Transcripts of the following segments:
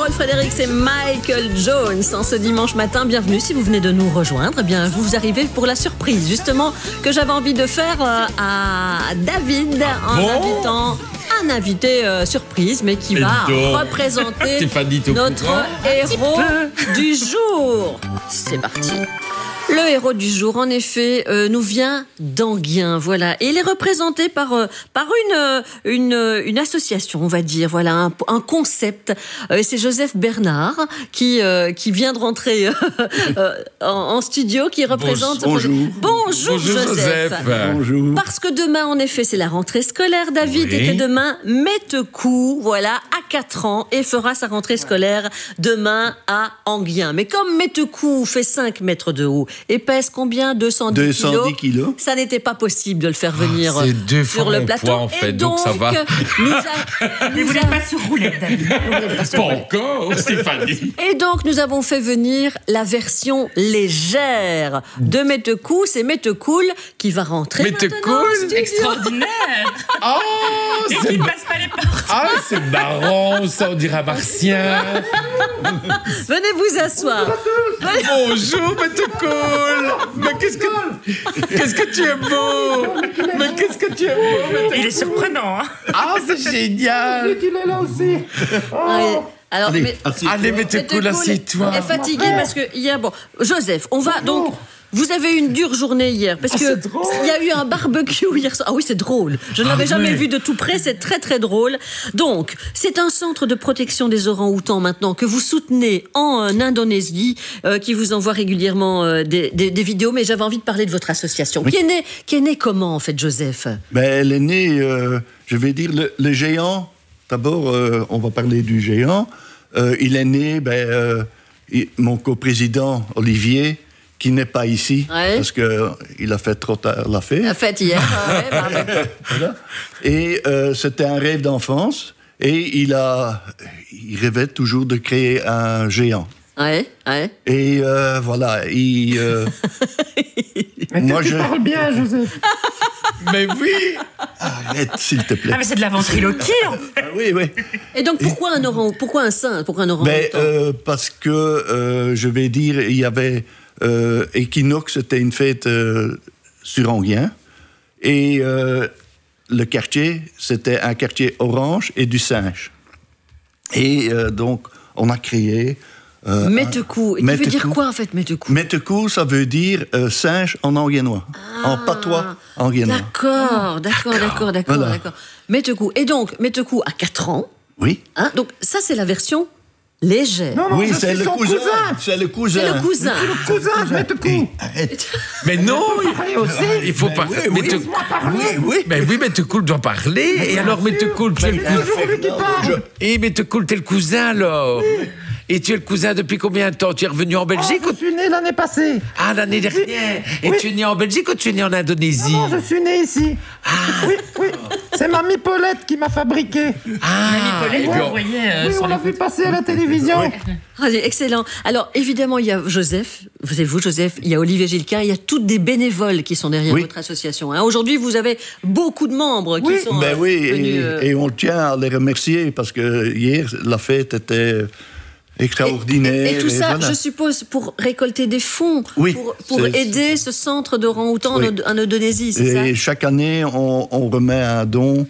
Carole Frédéric, c'est Michael Jones. En ce dimanche matin, bienvenue si vous venez de nous rejoindre. Eh bien, vous arrivez pour la surprise, justement, que j'avais envie de faire à David en invitant un invité surprise, mais qui va représenter notre héros du jour. C'est parti. Le héros du jour, en effet, nous vient d'Enghien, voilà. Et il est représenté par une association, on va dire, voilà, un concept. C'est Joseph Bernard qui vient de rentrer en studio, qui représente... Bonjour Joseph. Bonjour. Parce que demain, en effet, c'est la rentrée scolaire, David, et que demain, Mettecou, voilà, a 4 ans et fera sa rentrée scolaire demain à Enghien. Mais comme Mettecou fait 5 mètres de haut, et pèse combien? 210 kilos. Ça n'était pas possible de le faire venir sur le plateau. Poids, en fait, donc ça va. Mais vous n'êtes pas sur roulette, David. Pas encore, Stéphanie. Et donc, nous avons fait venir la version légère de Mettecou. C'est Mettecool qui va rentrer. Mettecool, Extraordinaire. Oh, Et qui ne passe pas les portes. Ah, c'est marrant, ça, on dirait un martien. Venez vous asseoir. Bonjour, Mettecool. Mais qu'est-ce que tu es beau. Mais qu'est-ce que tu es beau, Mettecool. Il est surprenant, hein. Ah, c'est génial. Il est là aussi. Alors, Allez, Mettecool, assieds-toi. est fatigué parce que hier, bon, Joseph, on va donc. Vous avez eu une dure journée hier parce que il y a eu un barbecue hier soir. Ah oui, c'est drôle. Je ne l'avais jamais vu de tout près. C'est très très drôle. Donc, c'est un centre de protection des orang-outans maintenant que vous soutenez en Indonésie, qui vous envoie régulièrement des vidéos. Mais j'avais envie de parler de votre association, qui est née comment en fait, Joseph? Elle est née, je vais dire, le géant. D'abord, on va parler du géant. Il est né, mon coprésident Olivier, qui n'est pas ici, parce qu'il a fait trop tard la fête. La fête hier. Voilà. Et c'était un rêve d'enfance, et il rêvait toujours de créer un géant. Et voilà, Mais tu parles bien, Joseph. Mais oui. Arrête, s'il te plaît. Ah, mais c'est de la ventriloquie, en fait. Oui. Et donc, pourquoi un orang-outan? Parce que, je vais dire, il y avait... Equinox, c'était une fête sur Enghien. Et le quartier, c'était un quartier orange et du singe. Et donc, on a créé... Mettecou. Et qui veut dire quoi, en fait, Mettecou? Mettecou, ça veut dire singe en anguiennois. En patois anguiennois. D'accord. Mettecou. Et donc, Mettecou a 4 ans. Oui. Hein, donc, ça, c'est la version... légère. Non, oui, c'est le cousin. C'est le cousin de Mettecou. Arrête. Mais non, il faut pas. Oui. Mais oui, Mettecool doit parler. Et alors, Mettecool, tu es le cousin. Et Mettecool, t'es le cousin alors. Et tu es le cousin depuis combien de temps? Tu es revenu en Belgique? Je suis né l'année passée. Ah, l'année dernière. Et tu es né en Belgique ou tu es né en Indonésie? Non, je suis né ici. Oui. C'est Mamie Paulette qui m'a fabriqué. Mamie Paulette, vous voyez... Oui, on l'a vu passer à la télévision. Excellent. Alors, évidemment, il y a Joseph. C'est vous, Joseph. Il y a Olivier Gilquin. Il y a toutes des bénévoles qui sont derrière votre association. Hein. Aujourd'hui, vous avez beaucoup de membres qui sont venus... Et on tient à les remercier parce que hier, la fête était... extraordinaire. Et tout ça, voilà. je suppose, pour récolter des fonds, pour aider ce centre d'orang-outans en Indonésie, c'est ça? Et chaque année, on remet un don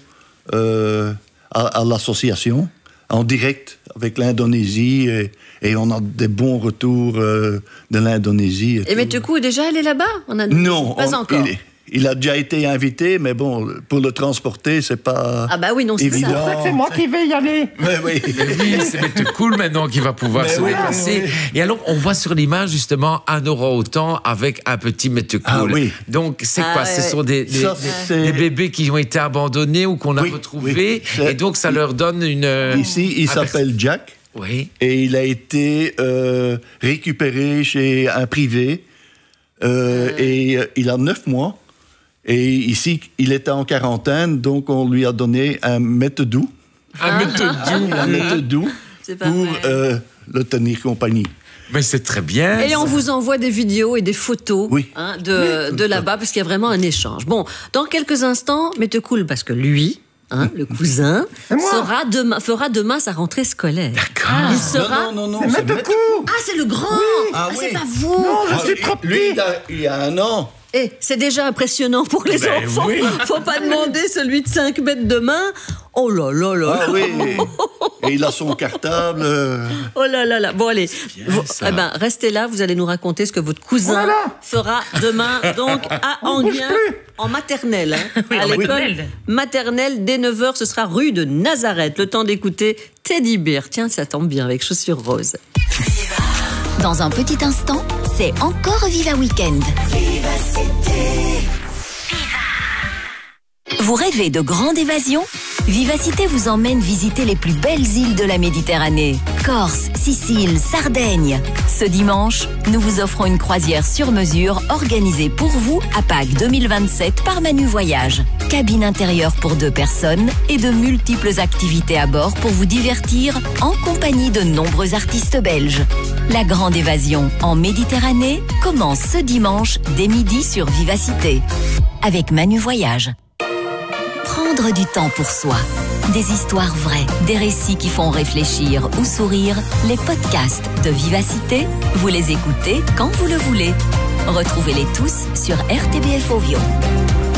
à l'association, en direct avec l'Indonésie, et on a des bons retours de l'Indonésie. Et Mettecou est déjà allé là-bas en Indonésie? Non, pas encore. Il a déjà été invité, mais bon, pour le transporter, c'est pas évident. C'est pour ça que c'est moi qui vais y aller. Oui, c'est Mettecool maintenant qui va pouvoir se déplacer. Et alors, on voit sur l'image, justement, un orang-outan avec un petit Mettecool. Donc, c'est quoi? Ce sont des bébés qui ont été abandonnés ou qu'on a retrouvés. Et donc, ça leur donne une... Ici, il s'appelle Jack. Oui. Et il a été récupéré chez un privé. Et il a 9 mois. Et ici, il était en quarantaine, donc on lui a donné un méthadou. Un méthadou pour le tenir compagnie. Mais c'est très bien. Et on vous envoie des vidéos et des photos de là-bas, parce qu'il y a vraiment un échange. Bon, dans quelques instants, Mettecool, parce que lui, le cousin, fera demain sa rentrée scolaire. D'accord. Il sera... Non, C'est Maître Cou. Ah, c'est le grand. Oui. C'est pas vous. Non, je suis trop Lui, petit. il y a 1 an. Et c'est déjà impressionnant pour les enfants. oui. Faut pas demander celui de 5 mètres demain. Oh là là là. Ah oui. Et il a son cartable. Oh là là là. Bon, allez. ça. Restez là. Vous allez nous raconter ce que votre cousin fera demain, donc, à Enghien, en maternelle. À l'école maternelle, dès 9h, ce sera rue de Nazareth. Le temps d'écouter Teddy Bear. Tiens, ça tombe bien avec Chaussures Roses. Dans un petit instant, c'est encore Viva Weekend. Vous rêvez de grande évasion ? Vivacité vous emmène visiter les plus belles îles de la Méditerranée. Corse, Sicile, Sardaigne. Ce dimanche, nous vous offrons une croisière sur mesure organisée pour vous à Pâques 2027 par Manu Voyage. Cabine intérieure pour 2 personnes et de multiples activités à bord pour vous divertir en compagnie de nombreux artistes belges. La grande évasion en Méditerranée commence ce dimanche dès midi sur Vivacité. Avec Manu Voyage. Prendre du temps pour soi. Des histoires vraies, des récits qui font réfléchir ou sourire. Les podcasts de Vivacité, vous les écoutez quand vous le voulez. Retrouvez-les tous sur RTBF Ovio.